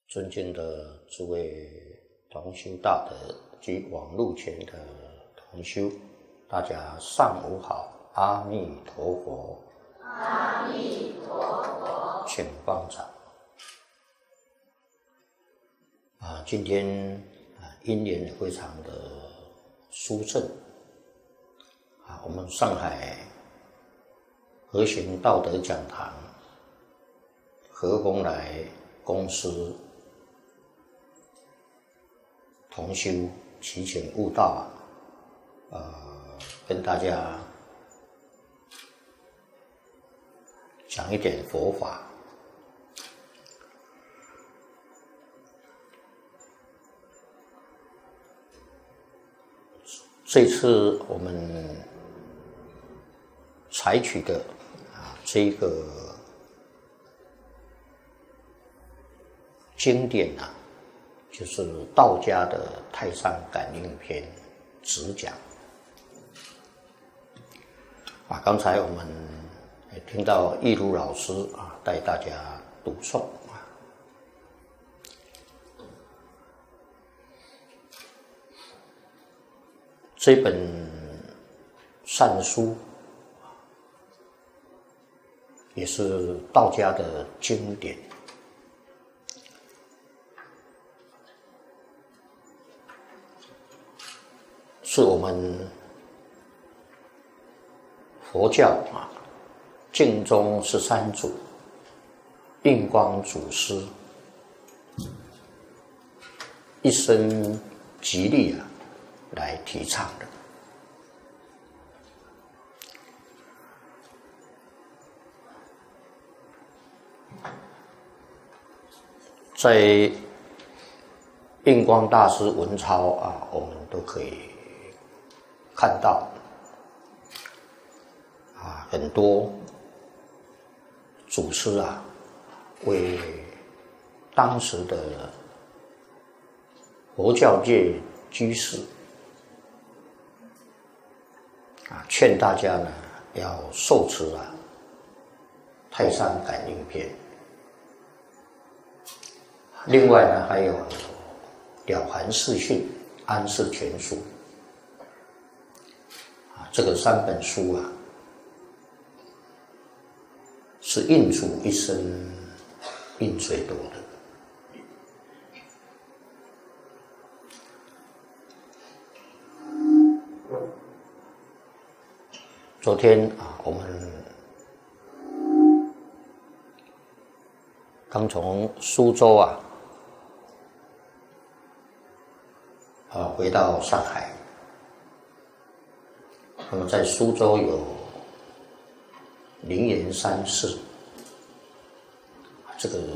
尊敬的诸位同修大德及网络前的同修，大家上午好，阿弥陀佛。 阿弥陀佛。 请放掌。今天因缘非常的殊胜。我们上海和行道德讲堂何风来公司同修祈请悟道跟大家讲一点佛法。这次我们采取的这个经典就是道家的《太上感应篇》直讲。刚才我们也听到义如老师带大家读诵这本善书，也是道家的经典。是我们佛教净宗13祖印光祖师一生极力来提倡的。在印光大师文钞我们都可以看到很多祖师为当时的佛教界居士劝大家要受持太上感应篇。另外还有了凡四训、安世全书这个3本书是印祖一生印最多的。昨天我们刚从苏州回到上海。那么在苏州有灵岩山寺，这个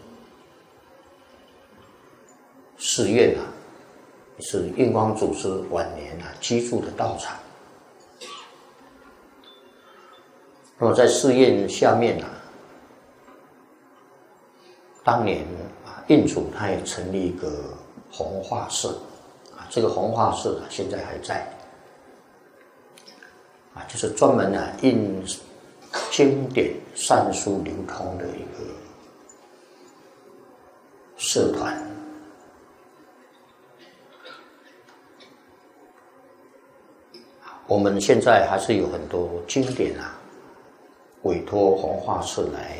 寺院是印光祖师晚年居住的道场。那么在寺院下面当年印祖他也成立一个弘化寺这个弘化寺现在还在就是专门印经典善书流通的一个社团。我们现在还是有很多经典委托弘化寺来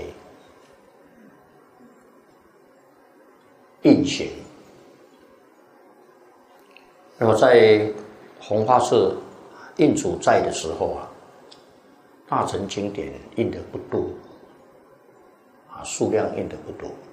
印行。那么在弘化寺印祖在的时候大乘经典印的不多数量印的不多。